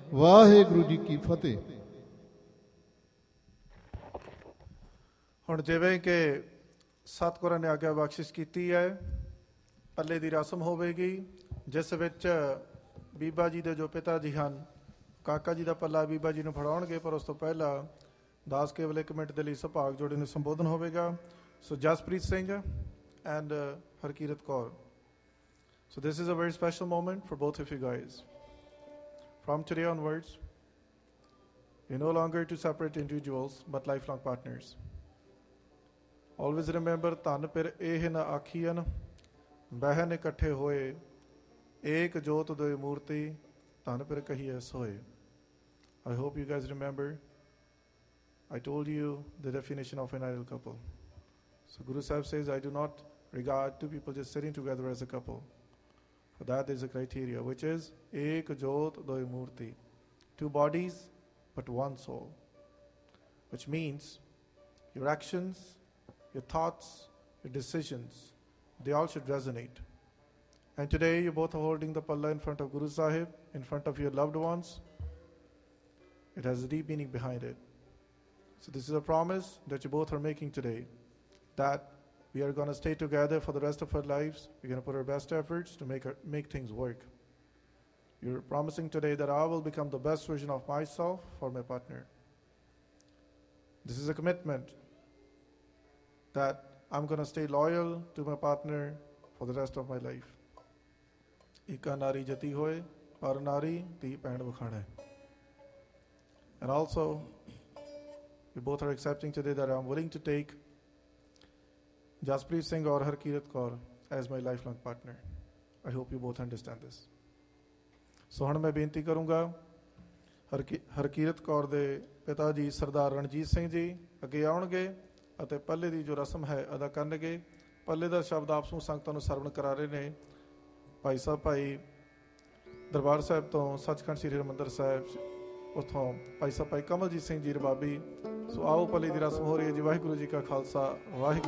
ਵਾਹਿਗੁਰੂ ਜੀ ਕੀ ਫਤਿਹ। ਹੁਣ ਜਿਵੇਂ ਕਿ ਸਤਿਗੁਰਾਂ ਨੇ ਆਗਿਆ ਬਖਸ਼ਿਸ਼ ਕੀਤੀ ਹੈ, ਪੱਲੇ ਦੀ ਰਸਮ ਹੋਵੇਗੀ ਜਿਸ ਵਿੱਚ ਬੀਬਾ ਜੀ ਦੇ ਜੋ ਪਿਤਾ ਜੀ ਹਨ, ਕਾਕਾ ਜੀ ਦਾ ਪੱਲਾ ਬੀਬਾ ਜੀ ਨੂੰ ਫੜਾਉਣਗੇ, ਪਰ ਉਸ ਤੋਂ ਪਹਿਲਾਂ ਦਾਸ ਕੇਵਲ 1 ਮਿੰਟ ਦੇ ਲਈ ਸੁਭਾਗ ਜੋੜੇ ਨੂੰ ਸੰਬੋਧਨ ਹੋਵੇਗਾ। ਸੋ Jaspreet Singh and Harkirat Kaur. So this is a very special moment for both of you guys. From today onwards, you're no longer two separate individuals, but lifelong partners. Always remember, ਧਨ ਪਿਰ ਇਹ ਨ ਆਖੀਨ, ਬਹਿਨ ਇਕੱਠੇ ਹੋਏ, ਏਕ ਜੋਤ ਦੋਇ ਮੂਰਤੀ, ਧਨ ਪਿਰ ਕਹੀਏ ਸੋਏ. I hope you guys remember. I told you the definition of an ideal couple. So Guru Sahib says, I do not regard two people just sitting together as a couple. For that is a criteria, which is ek jot doi murti, 2 bodies but 1 soul, which means your actions, your thoughts, your decisions, they all should resonate. And today you both are holding the palla in front of Guru Sahib, in front of your loved ones. It has a deep meaning behind it. So this is a promise that you both are making today, that we are going to stay together for the rest of our lives. We're going to put our best efforts to make things work. You're promising today that I will become the best version of myself for my partner. This is a commitment that I'm going to stay loyal to my partner for the rest of my life. Eka nari jati hoye, par nari ti pain bukhana. And also, we both are accepting today that I'm willing to take Jaspreet Singh or Harkirat Kaur as my lifelong partner. I hope you both understand this. So ਹੁਣ ਮੈਂ ਬੇਨਤੀ ਕਰੂੰਗਾ ਹਰਕੀਰਤ ਕੌਰ ਦੇ ਪਿਤਾ ਜੀ ਸਰਦਾਰ ਰਣਜੀਤ ਸਿੰਘ ਜੀ ਅੱਗੇ ਆਉਣਗੇ ਅਤੇ ਪੱਲੇ ਦੀ ਜੋ ਰਸਮ ਹੈ ਅਦਾ ਕਰਨਗੇ। ਪੱਲੇ ਦਾ ਸ਼ਬਦ ਆਪ ਸਮੂਹ ਸੰਗਤਾਂ ਨੂੰ ਸਰਵਣ ਕਰਾ ਰਹੇ ਨੇ ਭਾਈ ਸਾਹਿਬ, ਭਾਈ ਦਰਬਾਰ ਸਾਹਿਬ ਤੋਂ ਸੱਚਖੰਡ ਸ੍ਰੀ ਹਰਿਮੰਦਰ ਸਾਹਿਬ, ਉੱਥੋਂ ਭਾਈ ਸਾਹਿਬ ਭਾਈ ਕਮਲਜੀਤ ਸਿੰਘ ਜੀ ਰਬਾਬੀ। ਸੋ ਆਓ, ਪੱਲੇ ਦੀ ਰਸਮ ਹੋ ਰਹੀ ਹੈ ਜੀ। ਵਾਹਿਗੁਰੂ ਜੀ ਕਾ ਖਾਲਸਾ, ਵਾਹਿਗੁਰੂ।